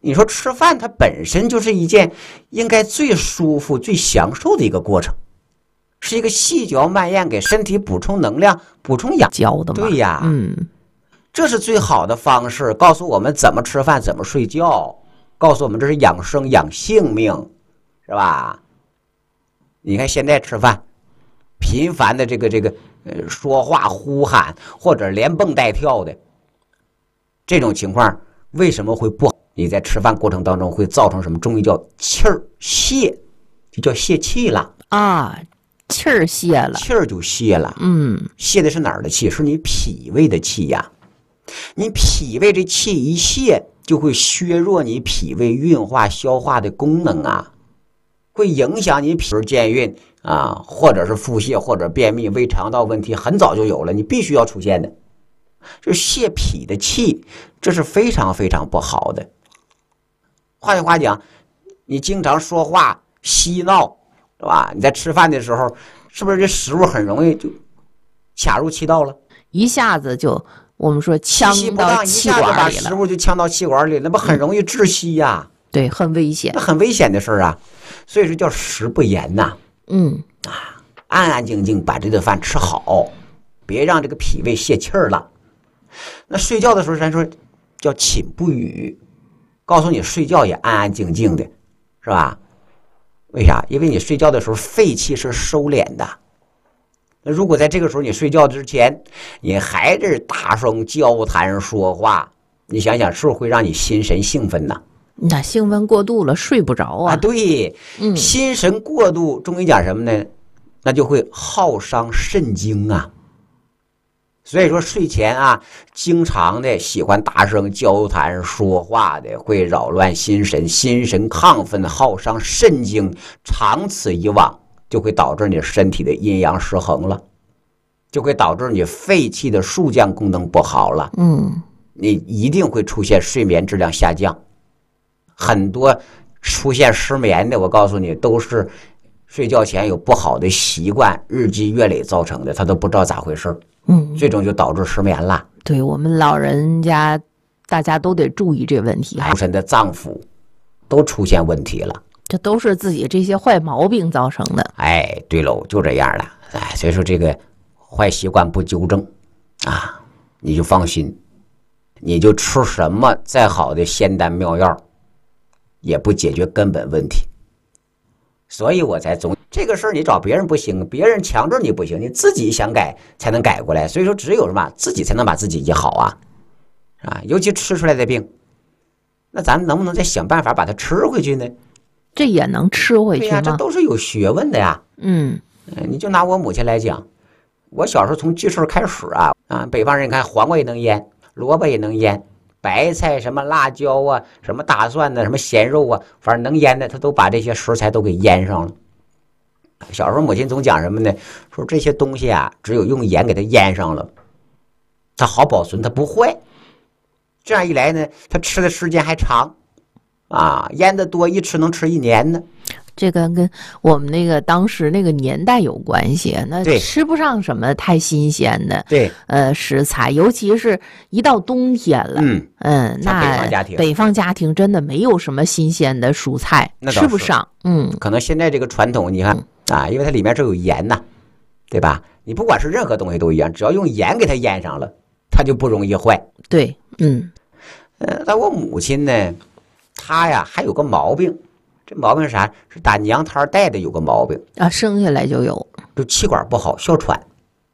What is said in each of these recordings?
你说吃饭它本身就是一件应该最舒服、最享受的一个过程，是一个细嚼慢咽，给身体补充能量、补充养教的嘛。 对呀，这是最好的方式，告诉我们怎么吃饭、怎么睡觉，告诉我们这是养生、养性命，是吧？你看现在吃饭，频繁的说话呼喊或者连蹦带跳的这种情况，为什么会不好？你在吃饭过程当中会造成什么？中医叫气儿泄，就叫泄气了啊，气儿泄了， 气儿就泄了。泄的是哪儿的气？是你脾胃的气呀。你脾胃这气一泄，就会削弱你脾胃运化消化的功能啊，会影响你脾胃健运啊，或者是腹泻，或者便秘、胃肠道问题，很早就有了，你必须要出现的。这泄脾的气，这是非常非常不好的。换句话讲，你经常说话嬉闹，是吧？你在吃饭的时候，是不是这食物很容易就卡入气道了？ 一下子就我们说呛到气管里了，一下就把食物就呛到气管里，那不很容易窒息呀？ 对，很危险， 那很危险的事啊。所以说叫食不言呐。安安静静把这顿饭吃好，别让这个脾胃泄气儿了。那睡觉的时候，咱说叫寝不语，告诉你睡觉也安安静静的，是吧？为啥？因为你睡觉的时候肺气是收敛的。那如果在这个时候你睡觉之前，你还是大声交谈说话，你想想是不是会让你心神兴奋呢？ 那兴奋过度了，睡不着啊。 对，心神过度，中医讲什么呢？那就会耗伤肾精啊。所以说睡前啊，经常的喜欢大声交谈说话的，会扰乱心神，心神亢奋，耗伤肾精，长此以往就会导致你身体的阴阳失衡了，就会导致你肺气的肃降功能不好了。你一定会出现睡眠质量下降。很多出现失眠的，我告诉你，都是睡觉前有不好的习惯，日积月累造成的，他都不知道咋回事，最终就导致失眠了。 对，我们老人家大家都得注意这个问题。 出身的脏腑都出现问题了， 这都是自己这些坏毛病造成的。 对喽，就这样了。所以说这个坏习惯不纠正啊，你就放心，你就吃什么再好的仙丹妙药也不解决根本问题。所以我才这个事儿，你找别人不行，别人强制你不行，你自己想改才能改过来。所以说只有什么自己才能把自己医好啊，尤其吃出来的病，那咱能不能再想办法把它吃回去呢？ 这也能吃回去吗？ 对呀，这都是有学问的呀。你就拿我母亲来讲，我小时候从记事开始北方人看黄瓜也能腌，萝卜也能腌，白菜什么辣椒啊，什么大蒜呢，什么咸肉啊，反正能腌的他都把这些食材都给腌上了。小时候母亲总讲什么呢？说这些东西啊，只有用盐给它腌上了，它好保存，它不坏。这样一来呢，它吃的时间还长腌的多，一吃能吃1年呢。 这个跟我们那个当时那个年代有关系，那吃不上什么太新鲜的食材，尤其是一到冬天了，那北方家庭真的没有什么新鲜的蔬菜，吃不上。 可能现在这个传统，你看因为它里面是有盐呐，对吧？你不管是任何东西都一样，只要用盐给它腌上了，它就不容易坏。 对， 但我母亲呢，她呀还有个毛病。这毛病是啥？是打娘胎带的，有个毛病生下来就有， 就气管不好，哮喘。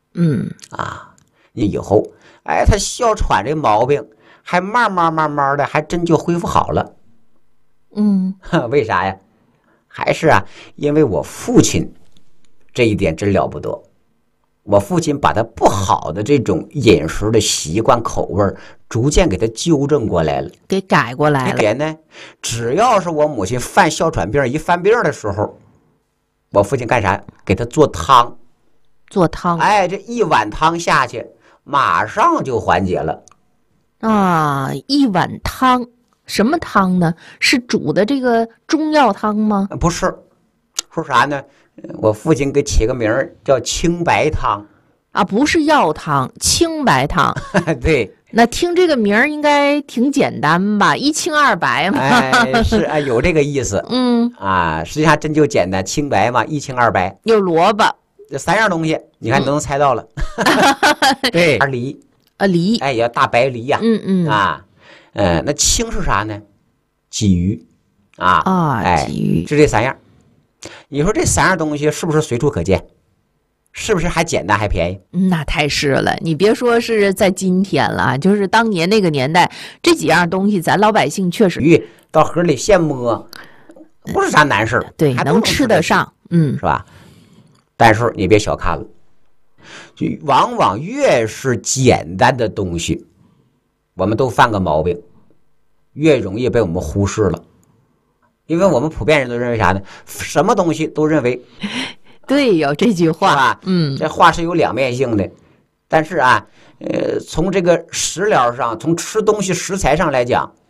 你以后他哮喘这毛病还慢慢的还真就恢复好了。为啥呀？还是因为我父亲这一点真了不得。我父亲把他不好的这种饮食的习惯口味逐渐给他纠正过来了， 给改过来了。 呢，只要是我母亲犯哮喘病一犯病的时候，我父亲干啥？给他做汤。这一碗汤下去，马上就缓解了。 一碗汤，什么汤呢？是煮的这个中药汤吗？ 不是，说啥呢？我父亲给起个名叫青白汤不是药汤，青白汤。 对， 那听这个名儿应该挺简单吧？一清二白嘛。 是啊，有这个意思。实际上真就简单，清白嘛，一清二白。 有萝卜， 这3样东西，你看你都能猜到了。对，梨梨， 哎，要大白梨呀。那清是啥呢？鲫鱼鲫鱼是这3样。你说这3样东西是不是随处可见？是不是还简单还便宜？ 那太是了，你别说是在今天了，就是当年那个年代，这几样东西咱老百姓确实鱼到河里现摸，不是啥难事。 对，能吃得上， 是吧？但是你别小看了，就往往越是简单的东西，我们都犯个毛病，越容易被我们忽视了。因为我们普遍人都认为啥呢？什么东西都认为。 对，有这句话， 这话是有两面性的。但是从这个食疗上，从吃东西食材上来讲，